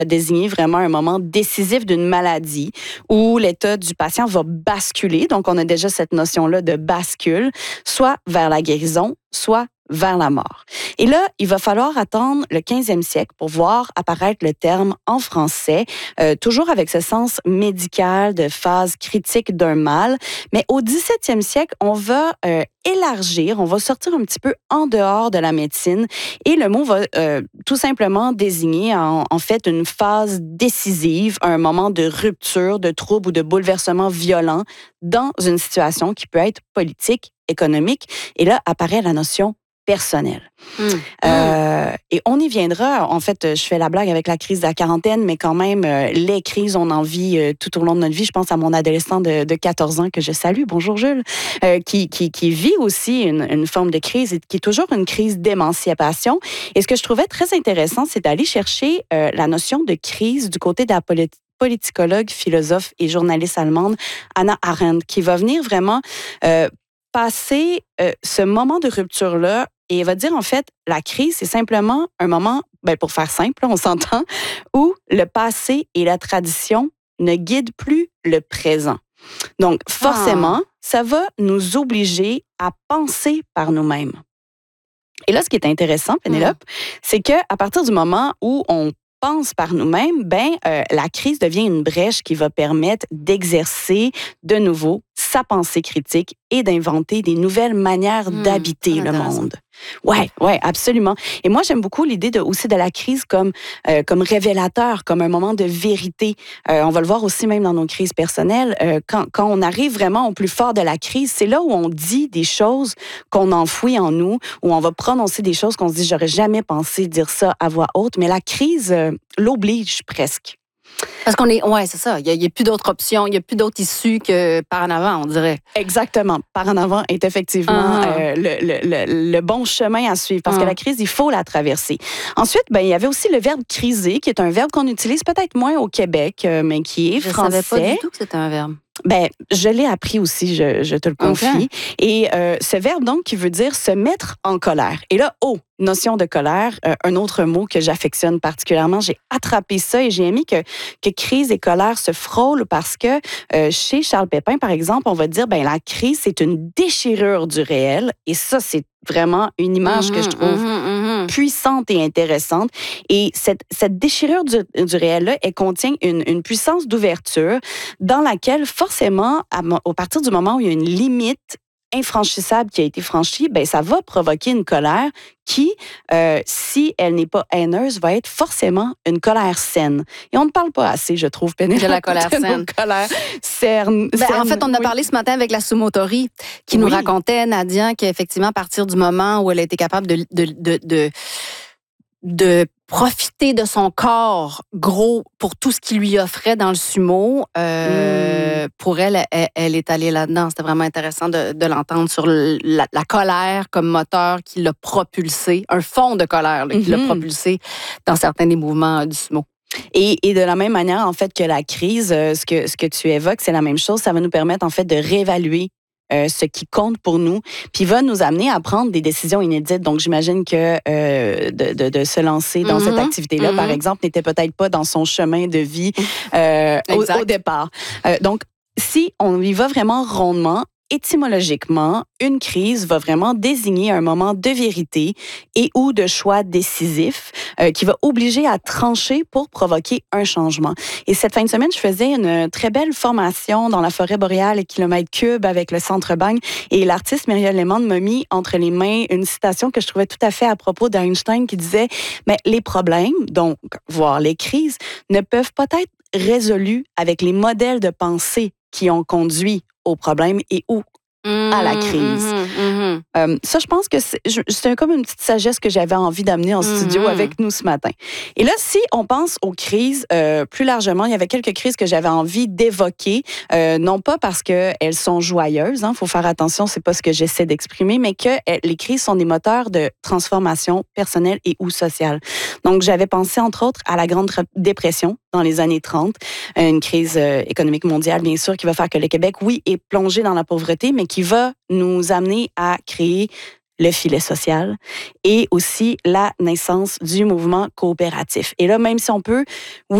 désigner vraiment un moment décisif d'une maladie où l'état du patient va basculer. Donc, on a déjà cette notion-là de bascule, soit vers la guérison, soit vers la mort. Et là, il va falloir attendre le 15e siècle pour voir apparaître le terme en français, toujours avec ce sens médical de phase critique d'un mal. Mais au 17e siècle, on va élargir, on va sortir un petit peu en dehors de la médecine et le mot va tout simplement désigner en fait une phase décisive, un moment de rupture, de trouble ou de bouleversement violent dans une situation qui peut être politique, économique. Et là apparaît la notion personnel. Et on y viendra. En fait, je fais la blague avec la crise de la quarantaine, mais quand même, les crises, on en vit tout au long de notre vie. Je pense à mon adolescent de 14 ans que je salue, bonjour Jules, qui vit aussi une forme de crise et qui est toujours une crise d'émancipation. Et ce que je trouvais très intéressant, c'est d'aller chercher la notion de crise du côté de la politicologue, philosophe et journaliste allemande Hannah Arendt, qui va venir vraiment passer ce moment de rupture-là et elle va dire, en fait, la crise, c'est simplement un moment, pour faire simple, on s'entend, où le passé et la tradition ne guident plus le présent. Donc, forcément, ça va nous obliger à penser par nous-mêmes. Et là, ce qui est intéressant, Pénélope, c'est qu'à partir du moment où on pense par nous-mêmes, la crise devient une brèche qui va permettre d'exercer de nouveau sa pensée critique et d'inventer des nouvelles manières d'habiter le monde. Ouais, absolument. Et moi, j'aime beaucoup l'idée aussi de la crise comme révélateur, comme un moment de vérité. On va le voir aussi même dans nos crises personnelles. Quand on arrive vraiment au plus fort de la crise, c'est là où on dit des choses qu'on enfouit en nous, où on va prononcer des choses qu'on se dit, j'aurais jamais pensé dire ça à voix haute, mais la crise l'oblige presque. Parce c'est ça, il n'y a plus d'autres options, il n'y a plus d'autres issues que par en avant, on dirait. Exactement. Par en avant est effectivement le bon chemin à suivre parce que la crise, il faut la traverser. Ensuite, il y avait aussi le verbe criser, qui est un verbe qu'on utilise peut-être moins au Québec, mais qui est français. Je ne savais pas du tout que c'était un verbe. Je l'ai appris aussi, je te le confie. Okay. Et ce verbe, donc, qui veut dire se mettre en colère. Et là, notion de colère, un autre mot que j'affectionne particulièrement. J'ai attrapé ça et j'ai aimé que crise et colère se frôlent parce que chez Charles Pépin, par exemple, on va dire, la crise, c'est une déchirure du réel. Et ça, c'est vraiment une image que je trouve puissante et intéressante. Et cette déchirure du réel-là, elle contient une puissance d'ouverture dans laquelle, forcément, à partir du moment où il y a une limite infranchissable qui a été franchie, ça va provoquer une colère qui, si elle n'est pas haineuse, va être forcément une colère saine. Et on ne parle pas assez, je trouve, Pénélope, de la colère saine. En fait, on a parlé ce matin avec la Sumotori qui nous racontait, Nadia, qu'effectivement, à partir du moment où elle a été capable de profiter de son corps gros pour tout ce qu'il lui offrait dans le sumo. Pour elle est allée là-dedans. C'était vraiment intéressant de l'entendre sur la colère comme moteur qui l'a propulsé, un fond de colère qui l'a propulsé dans certains des mouvements du sumo. Et de la même manière, en fait, que la crise, ce que tu évoques, c'est la même chose. Ça va nous permettre, en fait, de réévaluer ce qui compte pour nous, puis va nous amener à prendre des décisions inédites. Donc, j'imagine que de se lancer dans cette activité-là, par exemple, n'était peut-être pas dans son chemin de vie au départ. Donc, si on y va vraiment rondement, étymologiquement, une crise va vraiment désigner un moment de vérité et ou de choix décisif qui va obliger à trancher pour provoquer un changement. Et cette fin de semaine, je faisais une très belle formation dans la forêt boréale et kilomètre cube avec le Centre Bagne et l'artiste Myriel Lehmann m'a mis entre les mains une citation que je trouvais tout à fait à propos d'Einstein qui disait « Mais les problèmes, donc voire les crises, ne peuvent pas être résolus avec les modèles de pensée qui ont conduit au problème et ou à la crise. Ça, je pense que c'est comme une petite sagesse que j'avais envie d'amener en studio avec nous ce matin. Et là, si on pense aux crises plus largement, il y avait quelques crises que j'avais envie d'évoquer, non pas parce qu'elles sont joyeuses, faut faire attention, c'est pas ce que j'essaie d'exprimer, mais que les crises sont des moteurs de transformation personnelle et ou sociale. Donc, j'avais pensé, entre autres, à la Grande Dépression dans les années 30, une crise économique mondiale, bien sûr, qui va faire que le Québec, oui, est plongé dans la pauvreté, mais qui va nous amener à créer le filet social et aussi la naissance du mouvement coopératif. Et là, même si on peut, oui,